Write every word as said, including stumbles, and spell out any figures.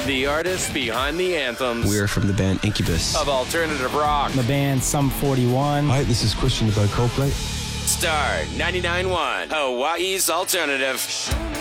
The artists behind the anthems. We're from the band Incubus. Of alternative rock. The band Sum forty-one. Hi, this is Christian about Coldplay. Star ninety-nine point one, Hawaii's alternative.